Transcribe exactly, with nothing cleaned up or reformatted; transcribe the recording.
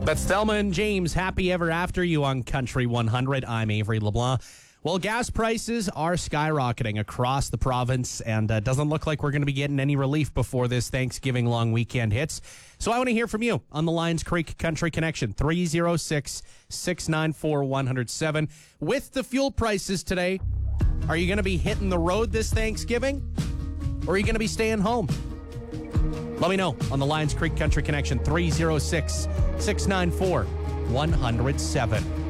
That's Thelma and James, Happy Ever After You on Country one hundred. I'm Avery LeBlanc. Well, gas prices are skyrocketing across the province, and uh, doesn't look like we're going to be getting any relief before this Thanksgiving long weekend hits. So I want to hear from you on the Lions Creek Country Connection, three oh six, six nine four, one oh seven. With the fuel prices today, are you going to be hitting the road this Thanksgiving, or are you going to be staying home? Let me know on the Lions Creek Country Connection, three oh six, six nine four, one oh seven.